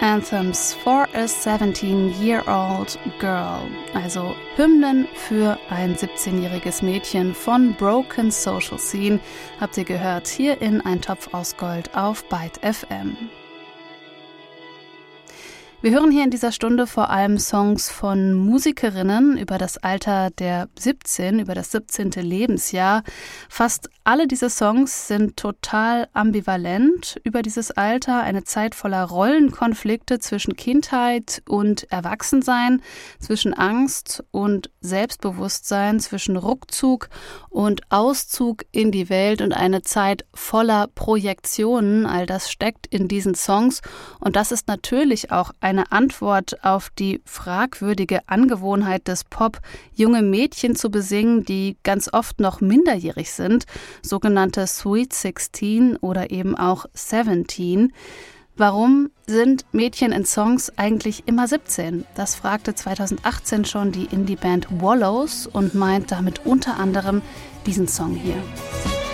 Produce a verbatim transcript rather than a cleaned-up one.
Anthems for a seventeen-year-old girl, also Hymnen für ein siebzehnjähriges Mädchen von Broken Social Scene, habt ihr gehört hier in Ein Topf aus Gold auf Byte F M. Wir hören hier in dieser Stunde vor allem Songs von Musikerinnen über das Alter der siebzehn, über das siebzehnte Lebensjahr. Fast alle diese Songs sind total ambivalent über dieses Alter, eine Zeit voller Rollenkonflikte zwischen Kindheit und Erwachsensein, zwischen Angst und Selbstbewusstsein, zwischen Rückzug und Auszug in die Welt und eine Zeit voller Projektionen. All das steckt in diesen Songs und das ist natürlich auch eine Antwort auf die fragwürdige Angewohnheit des Pop, junge Mädchen zu besingen, die ganz oft noch minderjährig sind, sogenannte Sweet sixteen oder eben auch seventeen. Warum sind Mädchen in Songs eigentlich immer siebzehn? Das fragte zweitausendachtzehn schon die Indie-Band Wallows und meint damit unter anderem diesen Song hier.